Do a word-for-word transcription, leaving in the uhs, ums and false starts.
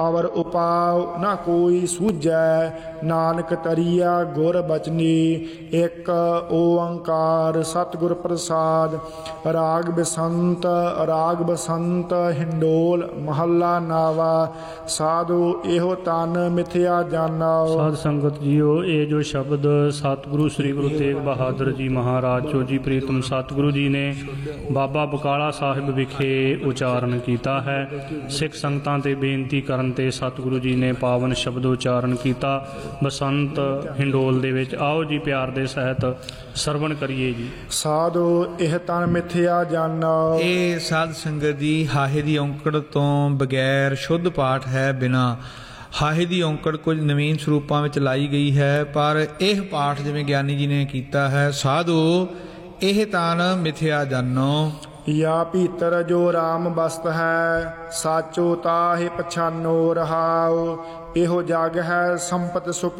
Hour ਉਪਾਉ ਨਾ ਕੋਈ ਸੂਝੈ, ਨਾਨਕ ਤਰੀਆ ਗੁਰ ਬਚਨੀ। ਇੱਕ ਓੰਕਾਰ ਸਤਿਗੁਰ ਪ੍ਰਸਾਦ। ਰਾਗ ਬਸੰਤ ਰਾਗ ਬਸੰਤ ਹਿੰਡੋਲ ਮਹੱਲਾ ਨਾਵਾ। ਸਾਧੂ ਇਹੋ ਤਨ ਮਿਥਿਆ ਜਾਨਾ। ਸਾਧ ਸੰਗਤ ਜੀਓ, ਇਹ ਜੋ ਸ਼ਬਦ ਸਤਿਗੁਰੂ ਸ੍ਰੀ ਗੁਰੂ ਤੇਗ ਬਹਾਦਰ ਜੀ ਮਹਾਰਾਜ ਚੋ ਜੀ ਪ੍ਰੀਤਮ ਸਤਿਗੁਰੂ ਜੀ ਨੇ ਬਾਬਾ ਬਕਾਲਾ ਸਾਹਿਬ ਵਿਖੇ ਉਚਾਰਨ ਕੀਤਾ ਹੈ। ਸਿੱਖ ਸੰਗਤਾਂ ਤੇ ਬੇਨਤੀ ਕਰਨ ਤੇ ਸਤਿਗੁਰੂ ਜੀ ਨੇ ਪਾਵਨ ਸ਼ਬਦ ਉਚਾਰਨ ਕੀਤਾ ਬਸੰਤ ਹਿੰਡੋਲ ਦੇ ਵਿੱਚ। ਆਓ ਜੀ ਪਿਆਰ ਦੇ ਸਹਿਤ ਸਰਵਣ ਕਰੀਏ ਜੀ। ਸਾਧੂ ਇਹ ਤਨ ਮਿਥਿਆ ਜਾਨਾ। ਇਹ ਸਾਧ ਸੰਗਤ ਦੀ ਹਾਹੇ ਦੀ ਔਂਕੜ ਤੋਂ ਬਗੈਰ ਸ਼ੁੱਧ ਪਾਠ ਹੈ। ਬਿਨਾਂ ਹਾਹੇ ਦੀ ਔਂਕੜ ਕੁਝ ਨਵੀਨ ਸਰੂਪਾਂ ਵਿੱਚ ਲਾਈ ਗਈ ਹੈ, ਪਰ ਇਹ ਪਾਠ ਜਿਵੇਂ ਗਿਆਨੀ ਜੀ ਨੇ ਕੀਤਾ ਹੈ, ਸਾਧੂ ਇਹ ਤਨ ਮਿਥਿਆ ਜਾਨੋ। ਯਾ ਭੀਤਰ ਜੋ ਰਾਮ ਬਸਤ ਹੈ, ਸਾਚੋ ਤਾਹਿ ਪਛਾਨੋ ਰਹਾਉ। ਇਹੋ ਜਗ ਹੈ ਸੰਪਤ ਸੁਪ